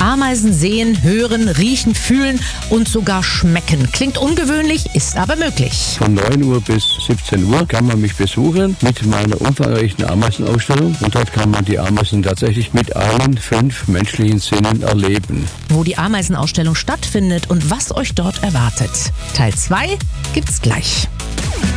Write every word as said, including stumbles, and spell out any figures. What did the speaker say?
Ameisen sehen, hören, riechen, fühlen und sogar schmecken. Klingt ungewöhnlich, ist aber möglich. Von neun Uhr bis siebzehn Uhr kann man mich besuchen mit meiner umfangreichen Ameisenausstellung. Und dort kann man die Ameisen tatsächlich mit allen fünf menschlichen Sinnen erleben. Wo die Ameisenausstellung stattfindet und was euch dort erwartet. Teil zwei gibt's gleich.